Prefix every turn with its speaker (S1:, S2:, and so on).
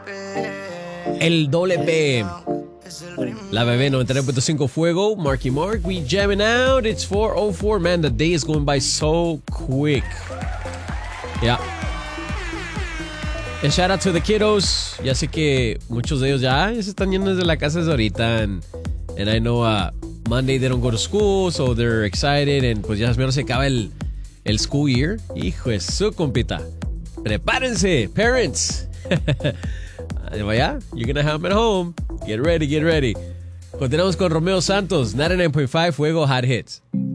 S1: El doble P. La bebé 99.5 Fuego. Marky Mark. We jamming out. It's 4:04. Man, the day is going by so quick. Yeah. And shout out to the kiddos. Ya sé que muchos de ellos ya se están yendo desde la casa desde ahorita. And I know Monday they don't go to school, so they're excited. And pues ya menos se acaba el school year. Hijo de su compita. Prepárense, parents. Vaya, you're gonna have them at home. Get ready, get ready. Continuamos con Romeo Santos, 99.5 Fuego Hot Hits.